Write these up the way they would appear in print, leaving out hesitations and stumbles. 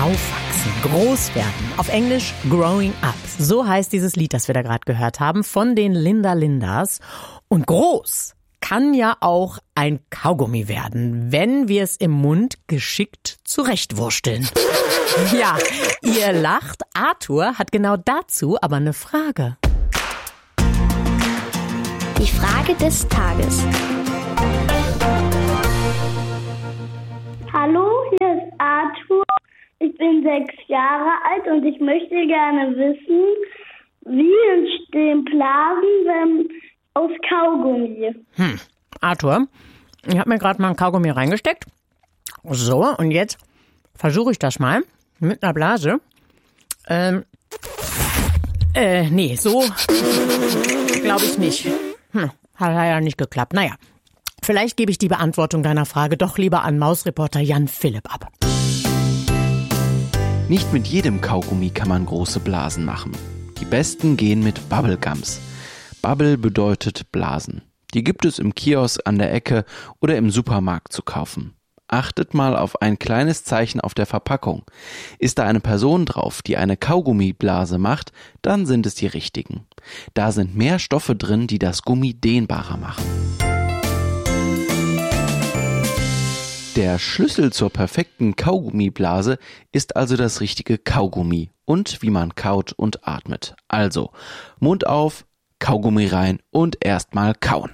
Aufwachsen, groß werden. Auf Englisch Growing Up. So heißt dieses Lied, das wir da gerade gehört haben, von den Linda Lindas. Und groß kann ja auch ein Kaugummi werden, wenn wir es im Mund geschickt zurechtwursteln. Ja, ihr lacht. Arthur hat genau dazu aber eine Frage. Die Frage des Tages. Hallo, hier ist Arthur. Ich bin 6 Jahre alt und ich möchte gerne wissen, wie entstehen Blasen aus Kaugummi? Arthur, ich habe mir gerade mal ein Kaugummi reingesteckt. So, und jetzt versuche ich das mal mit einer Blase. Nee, so glaube ich nicht. Hat ja nicht geklappt. Naja, vielleicht gebe ich die Beantwortung deiner Frage doch lieber an Mausreporter Jan Philipp ab. Nicht mit jedem Kaugummi kann man große Blasen machen. Die besten gehen mit Bubblegums. Bubble bedeutet Blasen. Die gibt es im Kiosk an der Ecke oder im Supermarkt zu kaufen. Achtet mal auf ein kleines Zeichen auf der Verpackung. Ist da eine Person drauf, die eine Kaugummiblase macht, dann sind es die richtigen. Da sind mehr Stoffe drin, die das Gummi dehnbarer machen. Der Schlüssel zur perfekten Kaugummiblase ist also das richtige Kaugummi und wie man kaut und atmet. Also Mund auf, Kaugummi rein und erstmal kauen.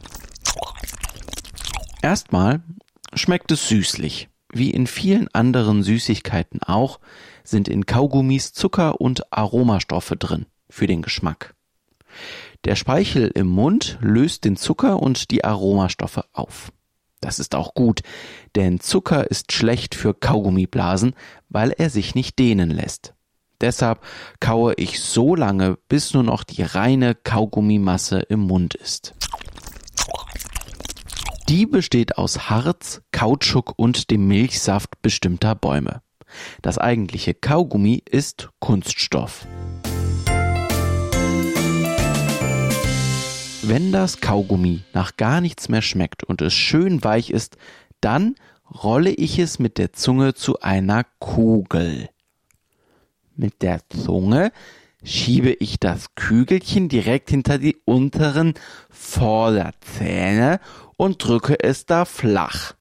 Erstmal schmeckt es süßlich. Wie in vielen anderen Süßigkeiten auch, sind in Kaugummis Zucker und Aromastoffe drin für den Geschmack. Der Speichel im Mund löst den Zucker und die Aromastoffe auf. Das ist auch gut, denn Zucker ist schlecht für Kaugummiblasen, weil er sich nicht dehnen lässt. Deshalb kaue ich so lange, bis nur noch die reine Kaugummimasse im Mund ist. Die besteht aus Harz, Kautschuk und dem Milchsaft bestimmter Bäume. Das eigentliche Kaugummi ist Kunststoff. Wenn das Kaugummi nach gar nichts mehr schmeckt und es schön weich ist, dann rolle ich es mit der Zunge zu einer Kugel. Mit der Zunge schiebe ich das Kügelchen direkt hinter die unteren Vorderzähne und drücke es da flach.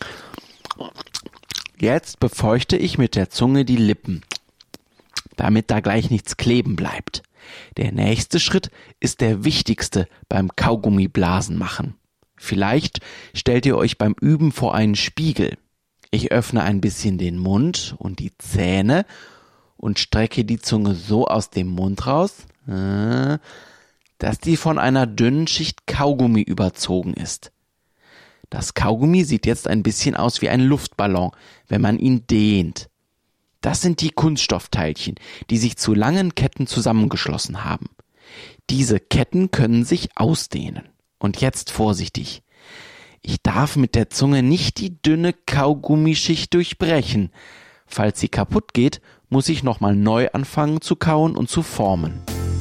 Jetzt befeuchte ich mit der Zunge die Lippen, damit da gleich nichts kleben bleibt. Der nächste Schritt ist der wichtigste beim Kaugummiblasen machen. Vielleicht stellt ihr euch beim Üben vor einen Spiegel. Ich öffne ein bisschen den Mund und die Zähne und strecke die Zunge so aus dem Mund raus, dass die von einer dünnen Schicht Kaugummi überzogen ist. Das Kaugummi sieht jetzt ein bisschen aus wie ein Luftballon, wenn man ihn dehnt. Das sind die Kunststoffteilchen, die sich zu langen Ketten zusammengeschlossen haben. Diese Ketten können sich ausdehnen. Und jetzt vorsichtig. Ich darf mit der Zunge nicht die dünne Kaugummischicht durchbrechen. Falls sie kaputt geht, muss ich nochmal neu anfangen zu kauen und zu formen.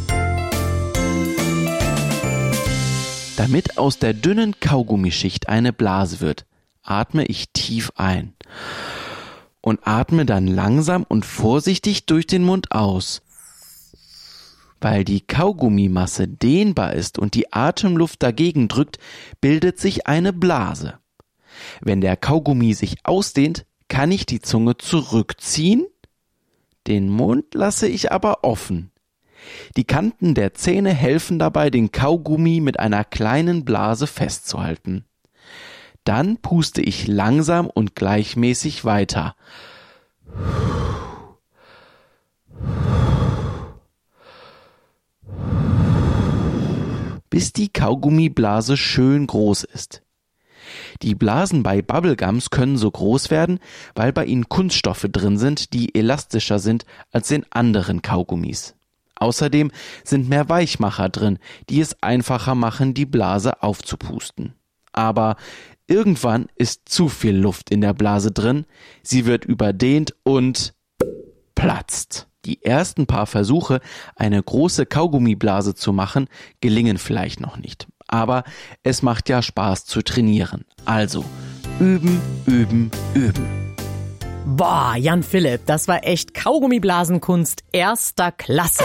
Damit aus der dünnen Kaugummischicht eine Blase wird, atme ich tief ein. Und atme dann langsam und vorsichtig durch den Mund aus. Weil die Kaugummimasse dehnbar ist und die Atemluft dagegen drückt, bildet sich eine Blase. Wenn der Kaugummi sich ausdehnt, kann ich die Zunge zurückziehen, den Mund lasse ich aber offen. Die Kanten der Zähne helfen dabei, den Kaugummi mit einer kleinen Blase festzuhalten. Dann puste ich langsam und gleichmäßig weiter. Bis die Kaugummiblase schön groß ist. Die Blasen bei Bubblegums können so groß werden, weil bei ihnen Kunststoffe drin sind, die elastischer sind als in anderen Kaugummis. Außerdem sind mehr Weichmacher drin, die es einfacher machen, die Blase aufzupusten. Aber irgendwann ist zu viel Luft in der Blase drin, sie wird überdehnt und platzt. Die ersten paar Versuche, eine große Kaugummiblase zu machen, gelingen vielleicht noch nicht. Aber es macht ja Spaß zu trainieren. Also, üben, üben, üben. Boah, Jan Philipp, das war echt Kaugummiblasenkunst erster Klasse.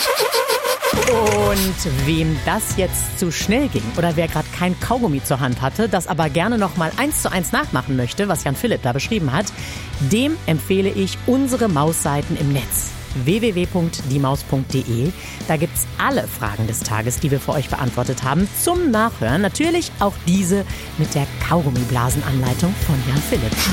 Und wem das jetzt zu schnell ging oder wer gerade kein Kaugummi zur Hand hatte, das aber gerne nochmal 1:1 nachmachen möchte, was Jan Philipp da beschrieben hat, dem empfehle ich unsere Mausseiten im Netz. www.diemaus.de. Da gibt's alle Fragen des Tages, die wir für euch beantwortet haben, zum Nachhören. Natürlich auch diese mit der Kaugummiblasenanleitung von Jan Philipp.